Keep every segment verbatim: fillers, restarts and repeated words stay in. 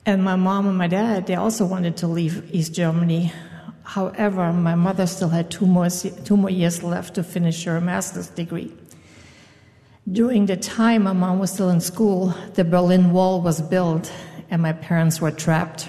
And my mom and my dad, they also wanted to leave East Germany. However, my mother still had two more, two more years left to finish her master's degree. During the time my mom was still in school, the Berlin Wall was built, and my parents were trapped.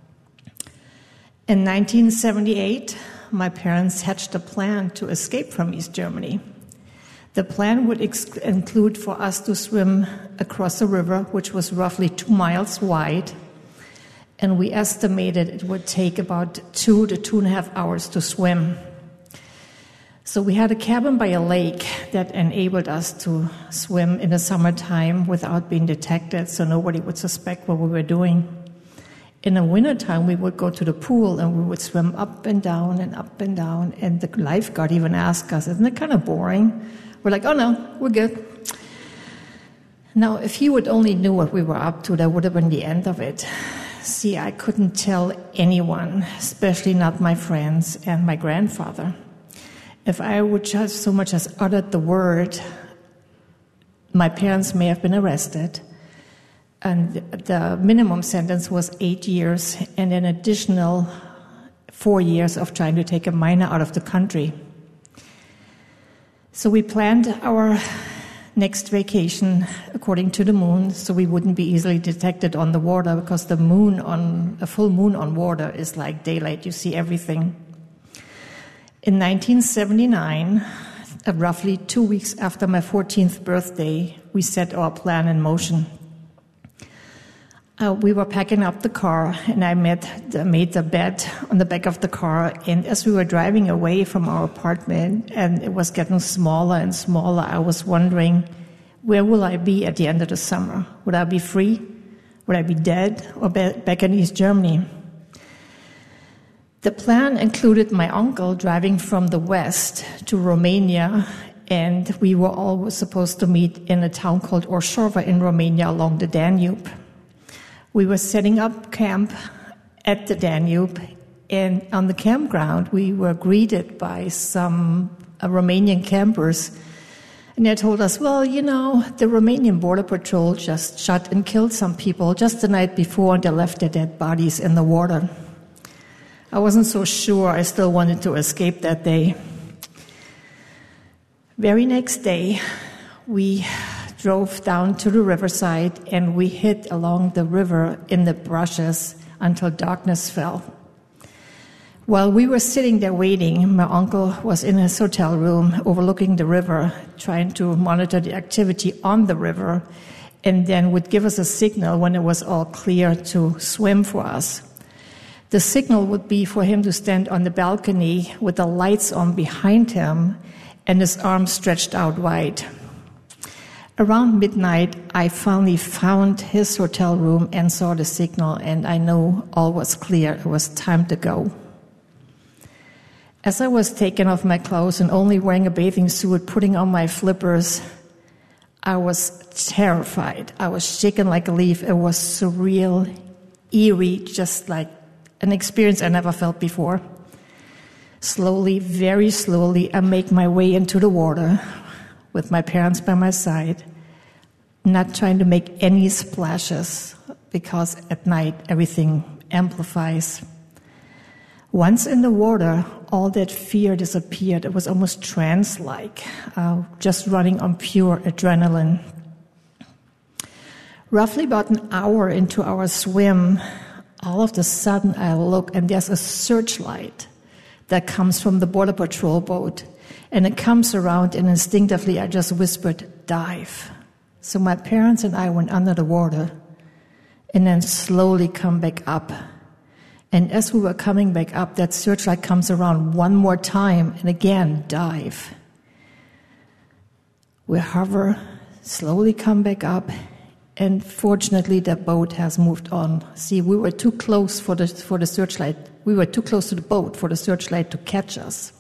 In nineteen seventy-eight, my parents hatched a plan to escape from East Germany. The plan would ex- include for us to swim across a river, which was roughly two miles wide, and we estimated it would take about two to two and a half hours to swim. So we had a cabin by a lake that enabled us to swim in the summertime without being detected, so nobody would suspect what we were doing. In the wintertime, we would go to the pool and we would swim up and down and up and down, and the lifeguard even asked us, "Isn't it kind of boring?" We're like, "Oh no, we're good." Now, if he would only knew what we were up to, that would have been the end of it. See, I couldn't tell anyone, especially not my friends and my grandfather. If I would just so much as uttered the word, my parents may have been arrested, and the minimum sentence was eight years and an additional four years of trying to take a minor out of the country. So we planned our next vacation according to the moon, so we wouldn't be easily detected on the water, because the moon on a full moon on water is like daylight. You see everything. In nineteen seventy-nine, uh, roughly two weeks after my fourteenth birthday, we set our plan in motion. Uh, we were packing up the car, and I met the, made the bed on the back of the car. And as we were driving away from our apartment, and it was getting smaller and smaller, I was wondering, where will I be at the end of the summer? Would I be free? Would I be dead or be back in East Germany? The plan included my uncle driving from the west to Romania, and we were all supposed to meet in a town called Orshova in Romania along the Danube. We were setting up camp at the Danube, and on the campground, we were greeted by some uh, Romanian campers. And they told us, well, you know, the Romanian Border Patrol just shot and killed some people just the night before, and they left their dead bodies in the water. I wasn't so sure. I still wanted to escape that day. Very next day, we drove down to the riverside, and we hid along the river in the brushes until darkness fell. While we were sitting there waiting, my uncle was in his hotel room overlooking the river, trying to monitor the activity on the river, and then would give us a signal when it was all clear to swim for us. The signal would be for him to stand on the balcony with the lights on behind him and his arms stretched out wide. Around midnight, I finally found his hotel room and saw the signal, and I knew all was clear. It was time to go. As I was taking off my clothes and only wearing a bathing suit, putting on my flippers, I was terrified. I was shaken like a leaf. It was surreal, eerie, just like an experience I never felt before. Slowly, very slowly, I make my way into the water with my parents by my side, not trying to make any splashes, because at night everything amplifies. Once in the water, all that fear disappeared. It was almost trance-like, uh, just running on pure adrenaline. Roughly about an hour into our swim, all of a sudden I look, and there's a searchlight that comes from the Border Patrol boat. And it comes around, and instinctively I just whispered, "Dive." So my parents and I went under the water and then slowly come back up. And as we were coming back up, that searchlight comes around one more time, and again, "Dive." We hover, slowly come back up, and fortunately the boat has moved on. See, we were too close for the, for the searchlight. We were too close to the boat for the searchlight to catch us.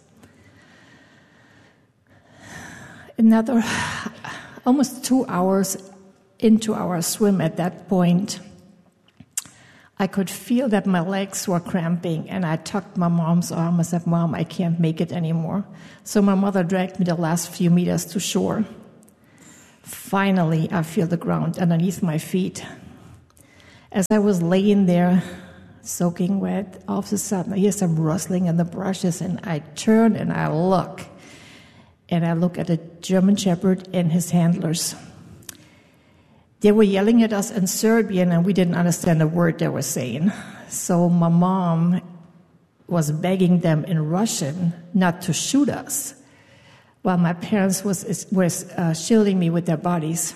Another almost two hours into our swim at that point, I could feel that my legs were cramping, and I tucked my mom's arm. I said, "Mom, I can't make it anymore." So my mother dragged me the last few meters to shore. Finally, I feel the ground underneath my feet. As I was laying there, soaking wet, all of a sudden I hear some rustling in the brushes, and I turn and I look. And I look at a German Shepherd and his handlers. They were yelling at us in Serbian, and we didn't understand a word they were saying. So my mom was begging them in Russian not to shoot us, while my parents was, was uh, shielding me with their bodies.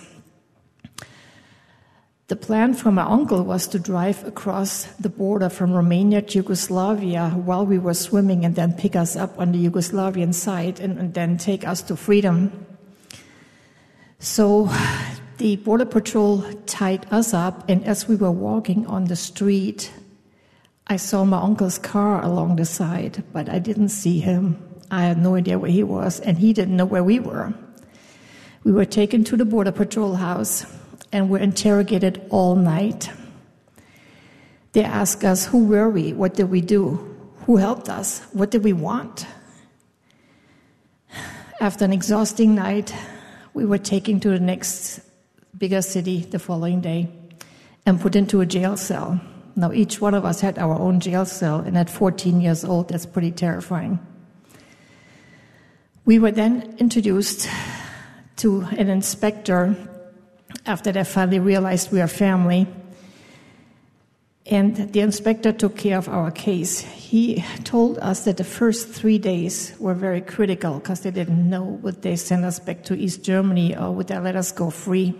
The plan for my uncle was to drive across the border from Romania to Yugoslavia while we were swimming and then pick us up on the Yugoslavian side and, and then take us to freedom. So the Border Patrol tied us up, and as we were walking on the street, I saw my uncle's car along the side, but I didn't see him. I had no idea where he was, and he didn't know where we were. We were taken to the Border Patrol house and were interrogated all night. They asked us, who were we? What did we do? Who helped us? What did we want? After an exhausting night, we were taken to the next bigger city the following day and put into a jail cell. Now, each one of us had our own jail cell, and at fourteen years old, that's pretty terrifying. We were then introduced to an inspector after they finally realized we are family. And the inspector took care of our case. He told us that the first three days were very critical because they didn't know would they send us back to East Germany or would they let us go free.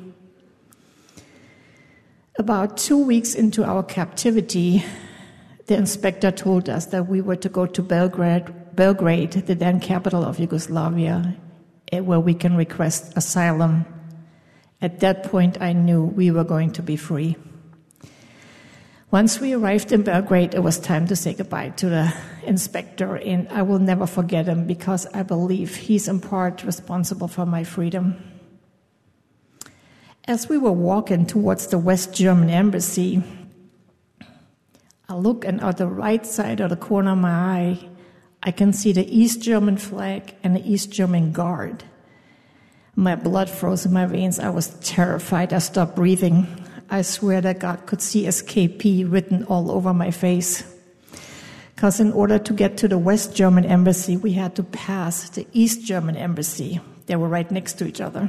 About two weeks into our captivity, the inspector told us that we were to go to Belgrade, Belgrade, the then capital of Yugoslavia, where we can request asylum. At that point, I knew we were going to be free. Once we arrived in Belgrade, it was time to say goodbye to the inspector, and I will never forget him because I believe he's in part responsible for my freedom. As we were walking towards the West German embassy, I look, and on the right side of the corner of my eye, I can see the East German flag and the East German Guard. My blood froze in my veins. I was terrified. I stopped breathing. I swear that God could see S K P written all over my face. Because in order to get to the West German embassy, we had to pass the East German embassy. They were right next to each other.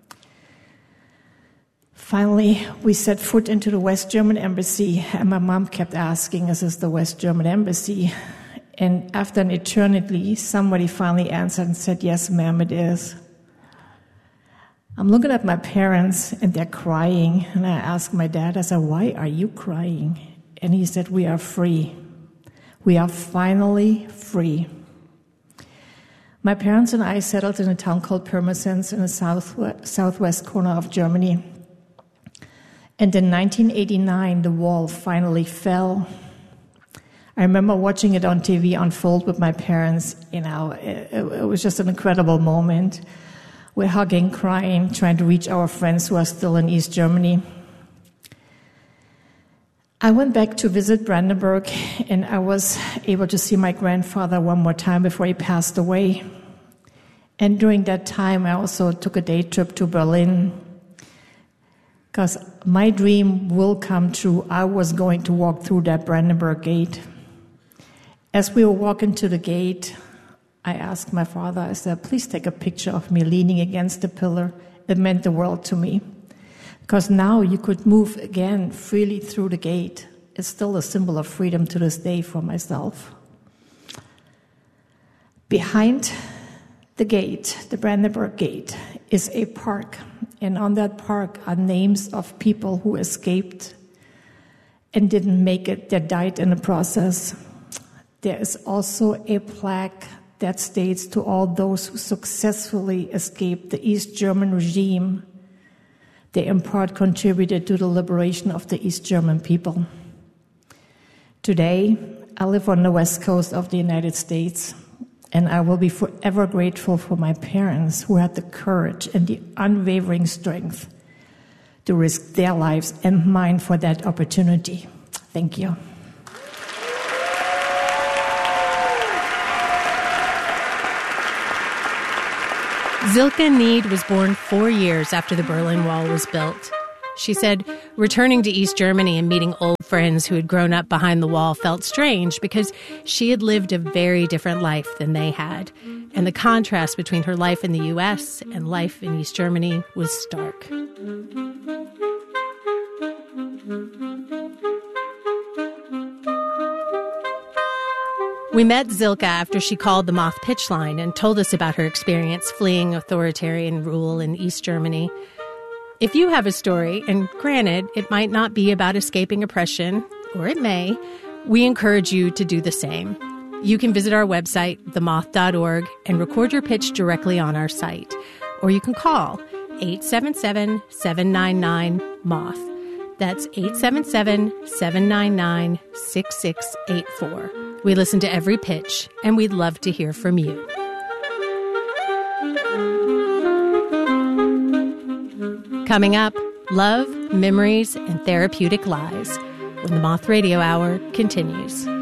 Finally, we set foot into the West German embassy, and my mom kept asking, is this the West German embassy? And after an eternity, somebody finally answered and said, yes, ma'am, it is. I'm looking at my parents, and they're crying, and I asked my dad, I said, why are you crying? And he said, we are free. We are finally free. My parents and I settled in a town called Pirmasens in the southwest, southwest corner of Germany. And in nineteen eighty-nine, the wall finally fell. I remember watching it on T V unfold with my parents. You know, it, it was just an incredible moment. We're hugging, crying, trying to reach our friends who are still in East Germany. I went back to visit Brandenburg, and I was able to see my grandfather one more time before he passed away. And during that time, I also took a day trip to Berlin, because my dream will come true. I was going to walk through that Brandenburg gate. As we were walking to the gate, I asked my father, I said, please take a picture of me leaning against the pillar. It meant the world to me. Because now you could move again freely through the gate. It's still a symbol of freedom to this day for myself. Behind the gate, the Brandenburg Gate, is a park. And on that park are names of people who escaped and didn't make it, that died in the process. There is also a plaque that states to all those who successfully escaped the East German regime, they in part contributed to the liberation of the East German people. Today, I live on the west coast of the United States, and I will be forever grateful for my parents who had the courage and the unwavering strength to risk their lives and mine for that opportunity. Thank you. Silke Need was born four years after the Berlin Wall was built. She said, Returning to East Germany and meeting old friends who had grown up behind the wall felt strange because she had lived a very different life than they had. And the contrast between her life in the U S and life in East Germany was stark. We met Zilka after she called the Moth Pitch Line and told us about her experience fleeing authoritarian rule in East Germany. If you have a story, and granted, it might not be about escaping oppression, or it may, we encourage you to do the same. You can visit our website, the moth dot org, and record your pitch directly on our site. Or you can call eight seven seven, seven nine nine, MOTH. That's eight seven seven, seven nine nine, six six eight four. We listen to every pitch, and we'd love to hear from you. Coming up, love, memories, and therapeutic lies when the Moth Radio Hour continues.